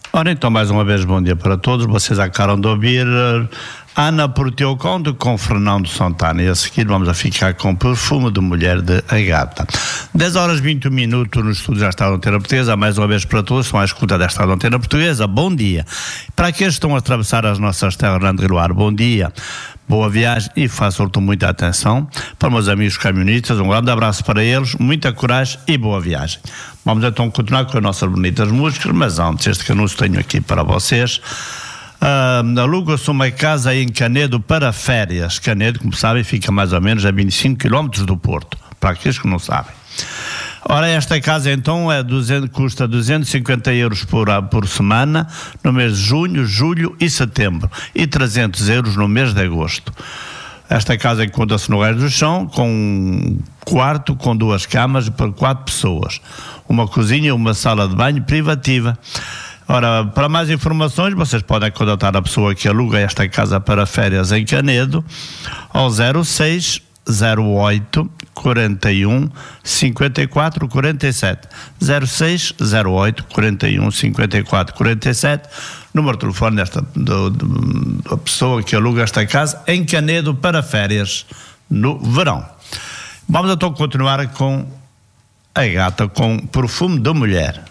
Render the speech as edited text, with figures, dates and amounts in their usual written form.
Ora então, mais uma vez, bom dia para todos. Vocês acabaram de ouvir Ana Porteu Conde com Fernando Santana, e a seguir vamos a ficar com Perfume de Mulher de Agata. 10h21 no estúdio da Estado Antena Portuguesa. Mais uma vez para todos, estão à escuta da Estado Antena Portuguesa, bom dia. Para aqueles que estão a atravessar as nossas terras de Riloar, bom dia, boa viagem e façam muita atenção. Para meus amigos caminhonistas, um grande abraço para eles, muita coragem e boa viagem. Vamos então continuar com as nossas bonitas músicas, mas antes, este anúncio tenho aqui para vocês. Aluga-se uma casa em Canedo para férias. Canedo, como sabem, fica mais ou menos a 25 km do Porto, para aqueles que não sabem. Ora, esta casa então custa 250 euros por semana no mês de junho, julho e setembro, e 300 euros no mês de agosto. Esta casa encontra-se no Reis do Chão, com um quarto com 2 camas para 4 pessoas, uma cozinha e uma sala de banho privativa. Ora, para mais informações, vocês podem contatar a pessoa que aluga esta casa para férias em Canedo ao 06 08 41 54 47 06 08 41 54 47, número de telefone da pessoa que aluga esta casa em Canedo para férias no verão. Vamos então continuar com a Gata com Perfume de Mulher.